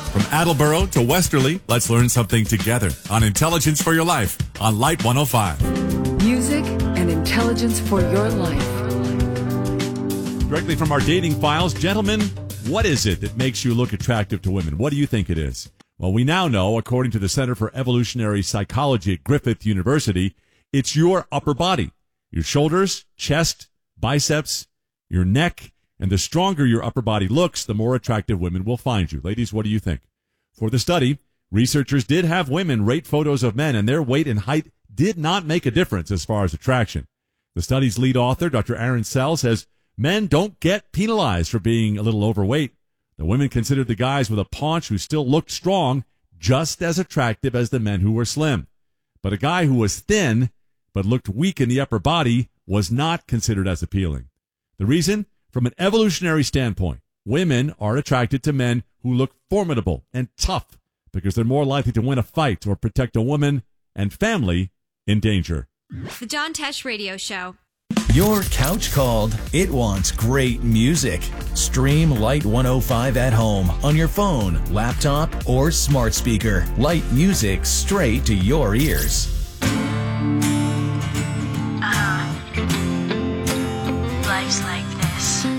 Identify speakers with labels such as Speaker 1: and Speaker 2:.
Speaker 1: From Attleboro to Westerly, let's learn something together on Intelligence for Your Life on Light 105.
Speaker 2: Music and intelligence for your life.
Speaker 1: Directly from our dating files, gentlemen, what is it that makes you look attractive to women? What do you think it is? Well, we now know, according to the Center for Evolutionary Psychology at Griffith University, it's your upper body, your shoulders, chest, biceps, your neck, and the stronger your upper body looks, the more attractive women will find you. Ladies, what do you think? For the study, researchers did have women rate photos of men, and their weight and height did not make a difference as far as attraction. The study's lead author, Dr. Aaron Sell, says men don't get penalized for being a little overweight. The women considered the guys with a paunch who still looked strong just as attractive as the men who were slim. But a guy who was thin but looked weak in the upper body was not considered as appealing. The reason? From an evolutionary standpoint, women are attracted to men who look formidable and tough because they're more likely to win a fight or protect a woman and family in danger.
Speaker 3: The John Tesh Radio Show.
Speaker 4: Your couch called. It wants great music. Stream Light 105 at home on your phone, laptop, or smart speaker. Light music straight to your ears.